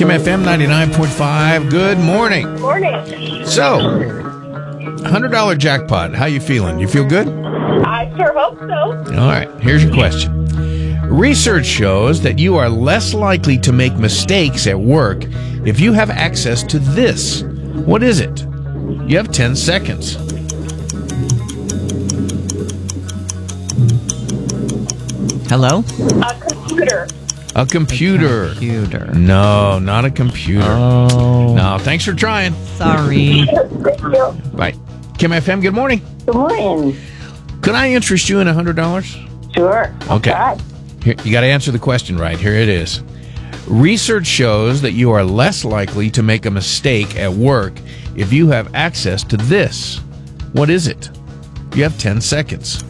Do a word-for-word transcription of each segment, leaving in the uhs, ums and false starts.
Kim F M ninety-nine point five. Good morning. Morning. So, one hundred dollars jackpot. How you feeling? You feel good? I sure hope so. All right, here's your question. Research shows that you are less likely to make mistakes at work if you have access to this. What is it? You have ten seconds. Hello? A computer. A computer. Computer. No, not a computer. Oh. No, thanks for trying. Sorry. Thank you. Bye. Kim F M, good morning. Good morning. Could I interest you in one hundred dollars? Sure. Okay. All right. Here, you got to answer the question right. Here it is. Research shows that you are less likely to make a mistake at work if you have access to this. What is it? You have ten seconds.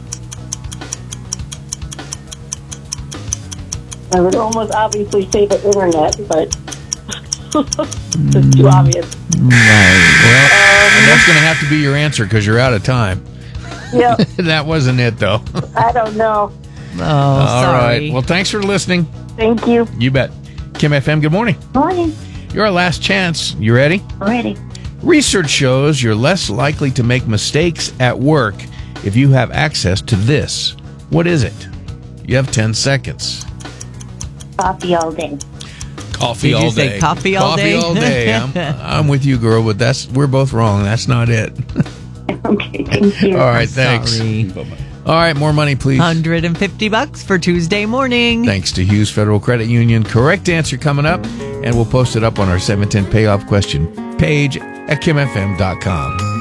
I would almost obviously say the internet, but it's too obvious. Well, and that's going to have to be your answer because you're out of time. Yep. That wasn't it, though. I don't know. Oh, All sorry. right. Well, thanks for listening. Thank you. You bet. Kim F M, good morning. Morning. You're our last chance. You ready? Ready. Research shows you're less likely to make mistakes at work if you have access to this. What is it? You have ten seconds. Coffee all day. Coffee Did all you say day. coffee all day? Coffee all day. I'm, I'm with you, girl, but that's we're both wrong. That's not it. Okay, thank you. All right, thanks. Sorry. All right, more money, please. one hundred fifty bucks for Tuesday morning. Thanks to Hughes Federal Credit Union. Correct answer coming up, and we'll post it up on our seven ten payoff question page at kim f m dot com.